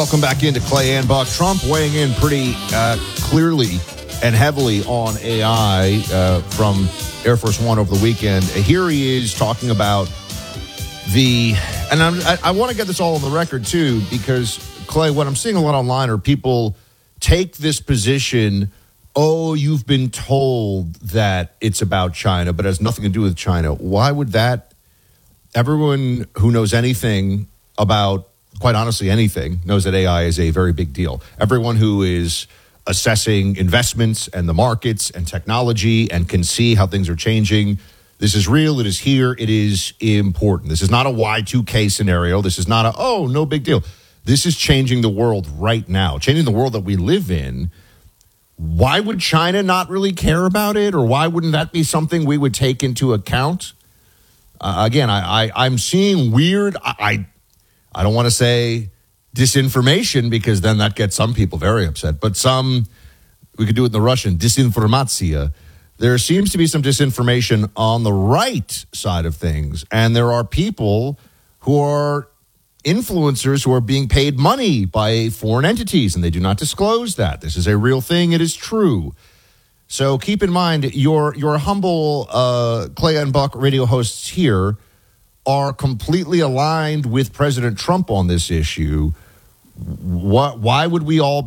Welcome back into Clay and Buck. Trump weighing in pretty clearly and heavily on AI from Air Force One over the weekend. Here he is talking about and I want to get this all on the record too, because Clay, what I'm seeing a lot online are people take this position, oh, you've been told that it's about China, but it has nothing to do with China. Why would that? Everyone who knows anything about, quite honestly, anything, knows that AI is a very big deal. Everyone who is assessing investments and the markets and technology and can see how things are changing, this is real, it is here, it is important. This is not a Y2K scenario. This is not no big deal. This is changing the world right now, changing the world that we live in. Why would China not really care about it? Or why wouldn't that be something we would take into account? Again, I'm seeing weird, I don't want to say disinformation, because then that gets some people very upset. But we could do it in the Russian, disinformatia. There seems to be some disinformation on the right side of things. And there are people who are influencers who are being paid money by foreign entities, and they do not disclose that. This is a real thing. It is true. So keep in mind, your humble Clay and Buck radio hosts here are completely aligned with President Trump on this issue. Why would we all